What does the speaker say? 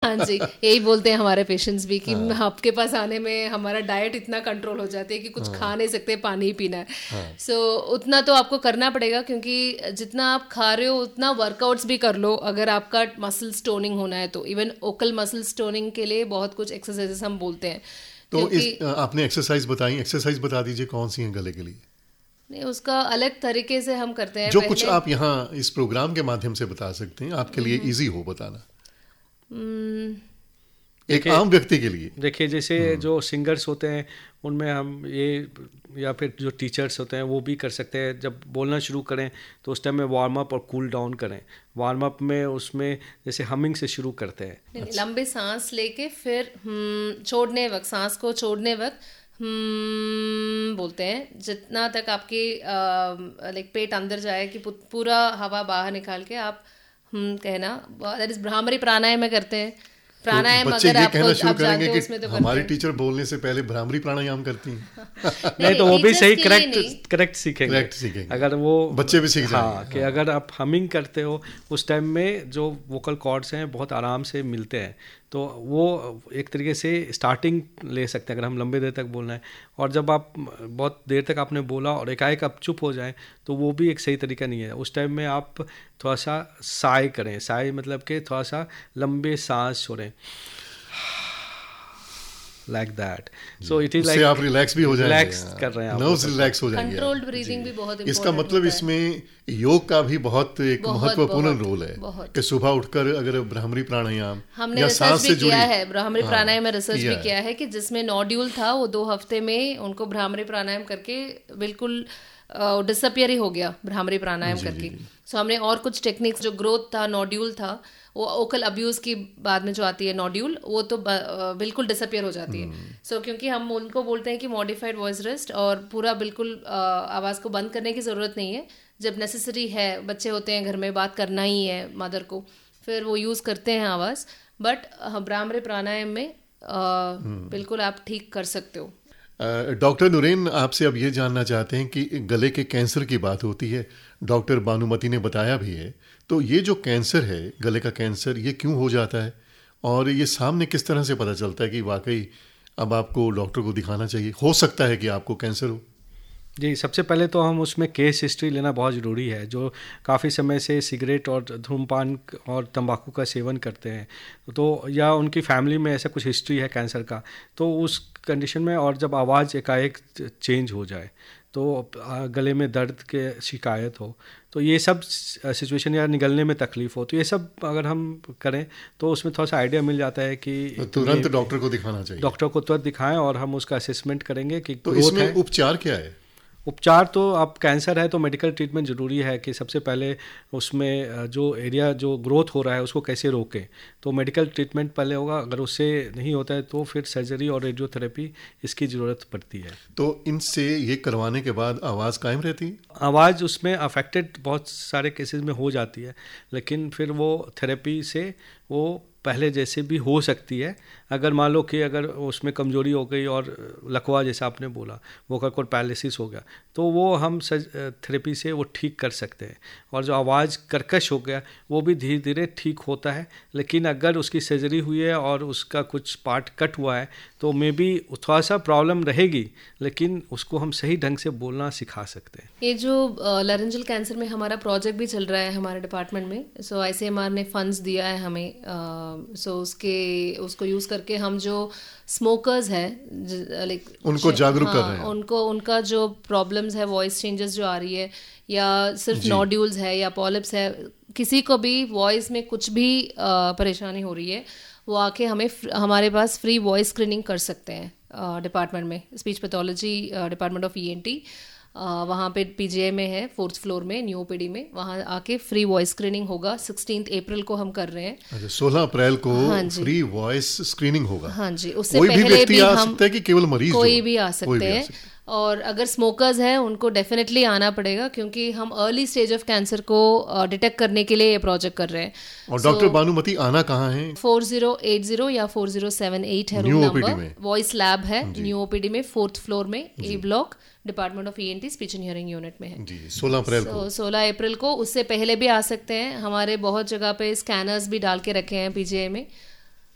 हाँ जी, यही बोलते हैं हमारे पेशेंट्स भी कि आपके पास आने में हमारा डाइट इतना कंट्रोल हो जाती है कि कुछ खा नहीं सकते, पानी ही पीना है। सो उतना तो आपको करना पड़ेगा, क्योंकि जितना आप खा रहे हो उतना वर्कआउट्स भी कर लो अगर आपका मसल स्टोनिंग होना है तो। इवन ओकल मसल स्टोनिंग के लिए बहुत कुछ एक्सरसाइजेस हम बोलते हैं। तो आपने एक्सरसाइज बताई, एक्सरसाइज बता दीजिए कौन सी है गले के लिए? नहीं, उसका अलग तरीके से हम करते हैं। जो कुछ आप यहाँ इस प्रोग्राम के माध्यम से बता सकते हैं, आपके लिए इजी हो बताना, एक आम व्यक्ति के लिए। देखिए, जैसे जो सिंगर्स होते हैं उनमें हम ये, या फिर जो टीचर्स होते हैं वो भी कर सकते हैं। जब बोलना शुरू करें तो उस टाइम में वार्म अप और कूल डाउन करें। वार्म अप में उसमें जैसे हमिंग से शुरू करते हैं, लंबे सांस लेके फिर छोड़ने वक्त, सांस को छोड़ने वक्त बोलते हैं। जितना तक आपके लाइक पेट अंदर जाए कि पूरा हवा बाहर निकाल के आप कहना, दैट इज भ्रामरी प्राणायाम में करते हैं। प्राणायाम बच्चे अगर ये आपको कहना शुरू आप करेंगे जानते हो कि उसमें तो हमारी टीचर बोलने से पहले भ्रामरी प्राणायाम करती हैं। नहीं तो वो भी सही करेक्ट सीखेंगे अगर वो बच्चे भी सीख जाएंगे। हाँ, कि अगर आप हमिंग करते हो उस टाइम में जो वोकल कॉर्ड्स हैं बहुत आराम से मिलते हैं, तो वो एक तरीके से स्टार्टिंग ले सकते हैं अगर हम लंबे देर तक बोलना है। और जब आप बहुत देर तक आपने बोला और एकाएक आप चुप हो जाएं तो वो भी एक सही तरीका नहीं है। उस टाइम में आप थोड़ा सा साय करें। साय मतलब कि थोड़ा सा लंबे सांस छोड़ें, like that. So it is like आप रिलैक्स भी हो जाएंगे, रिलैक्स कर रहे हैं, नर्व्स रिलैक्स हो जाएंगे। कंट्रोल्ड ब्रीदिंग भी बहुत इम्पोर्टेंट। इसका मतलब इसमें योग का भी बहुत एक महत्वपूर्ण रोल है कि सुबह उठकर अगर भ्रामरी प्राणायाम हमने रिसर्च भी किया है, भ्रामरी प्राणायाम में रिसर्च भी किया है कि जिसमें नोड्यूल था वो 2 हफ्ते में उनको भ्रामरी प्राणायाम करके बिल्कुल डिसअपियर ही हो गया भ्रामरी प्राणायाम करके। सो हमने और कुछ टेक्निक्स, जो ग्रोथ था, नोड्यूल था, वो ओकल अब्यूज की बाद में जो आती है नोड्यूल, वो तो बिल्कुल डिसअपियर हो जाती है। सो क्योंकि हम उनको बोलते हैं कि मॉडिफाइड वॉइस रेस्ट, और पूरा बिल्कुल आवाज़ को बंद करने की ज़रूरत नहीं है। जब नेसेसरी है, बच्चे होते हैं घर में, बात करना ही है मदर को, फिर वो यूज़ करते हैं आवाज़। बट भ्रामरी प्राणायाम में बिल्कुल आप ठीक कर सकते हो। डॉक्टर नूरेन, आपसे अब ये जानना चाहते हैं कि गले के कैंसर की बात होती है, डॉक्टर बानुमति ने बताया भी है, तो ये जो कैंसर है, गले का कैंसर, ये क्यों हो जाता है और ये सामने किस तरह से पता चलता है कि वाकई अब आपको डॉक्टर को दिखाना चाहिए, हो सकता है कि आपको कैंसर हो? जी, सबसे पहले तो हम उसमें केस हिस्ट्री लेना बहुत ज़रूरी है। जो काफ़ी समय से सिगरेट और धूम्रपान और तंबाकू का सेवन करते हैं, तो या उनकी फैमिली में ऐसा कुछ हिस्ट्री है कैंसर का, तो उस कंडीशन में, और जब आवाज़ एकाएक चेंज हो जाए, तो गले में दर्द के शिकायत हो, तो ये सब सिचुएशन, या निगलने में तकलीफ हो, तो ये सब अगर हम करें तो उसमें थोड़ा सा आइडिया मिल जाता है कि तुरंत डॉक्टर को दिखाना चाहिए। डॉक्टर को तुरंत दिखाएं और हम उसका असेसमेंट करेंगे कि तो इसमें उपचार क्या है? उपचार तो, आप कैंसर है तो मेडिकल ट्रीटमेंट ज़रूरी है कि सबसे पहले उसमें जो एरिया जो ग्रोथ हो रहा है उसको कैसे रोकें, तो मेडिकल ट्रीटमेंट पहले होगा। अगर उससे नहीं होता है तो फिर सर्जरी और रेडियोथेरेपी इसकी ज़रूरत पड़ती है। तो इनसे ये करवाने के बाद आवाज़ कायम रहती है? आवाज़ उसमें अफेक्टेड बहुत सारे केसेस में हो जाती है, लेकिन फिर वो थेरेपी से वो पहले जैसे भी हो सकती है। अगर मान लो कि अगर उसमें कमजोरी हो गई और लकवा जैसा आपने बोला, वोकल कॉर्ड पैरालिसिस हो गया, तो वो हम थेरेपी से वो ठीक कर सकते हैं। और जो आवाज़ कर्कश हो गया वो भी धीरे धीरे ठीक होता है। लेकिन अगर उसकी सर्जरी हुई है और उसका कुछ पार्ट कट हुआ है तो मे बी थोड़ा सा प्रॉब्लम रहेगी, लेकिन उसको हम सही ढंग से बोलना सिखा सकते हैं। ये जो लैरेंजल कैंसर में हमारा प्रोजेक्ट भी चल रहा है हमारे डिपार्टमेंट में। सो ICMR ने फंड्स दिया है हमें। सो उसको यूज़ करके हम जो स्मोकर्स है लाइक उनको जागरूक कर रहे हैं, उनको उनका जो प्रॉब्लम्स है, वॉइस चेंजेस जो आ रही है, या सिर्फ नोड्यूल्स है या पॉलिप्स है, किसी को भी वॉइस में कुछ भी परेशानी हो रही है, वो आके हमारे पास फ्री वॉइस स्क्रीनिंग कर सकते हैं डिपार्टमेंट में, speech pathology department of ENT। वहाँ पे PGI में है, 4th फ्लोर में, न्यू OPD में। वहाँ आके फ्री वॉइस स्क्रीनिंग होगा। 16 अप्रैल को हम कर रहे हैं। अच्छा, 16 अप्रैल को फ्री वॉइस स्क्रीनिंग होगा। हाँ जी, उससे कोई पहले भी व्यक्ति आ सकता है कि केवल मरीज? कोई भी आ सकते हैं। और अगर स्मोकर्स हैं उनको डेफिनेटली आना पड़ेगा, क्योंकि हम अर्ली स्टेज ऑफ कैंसर को डिटेक्ट करने के लिए ये प्रोजेक्ट कर रहे हैं। और डॉक्टर बानुमति आना कहाँ है? 4080 या 4078 है रूम नंबर। वॉइस लैब है न्यू OPD में, 4th फ्लोर में, A block, department of ENT speech and hearing unit में है जी। 16 अप्रैल को 16 अप्रैल को। उससे पहले भी आ सकते हैं। हमारे बहुत जगह पे स्कैनर्स भी डाल के रखे हैं PGI में,